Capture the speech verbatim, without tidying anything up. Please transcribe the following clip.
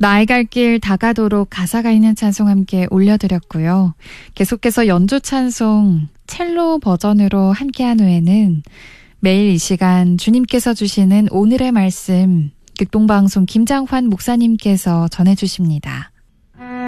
나의 갈 길 다가도록 가사가 있는 찬송 함께 올려드렸고요. 계속해서 연주 찬송 첼로 버전으로 함께한 후에는 매일 이 시간 주님께서 주시는 오늘의 말씀 극동방송 김장환 목사님께서 전해주십니다.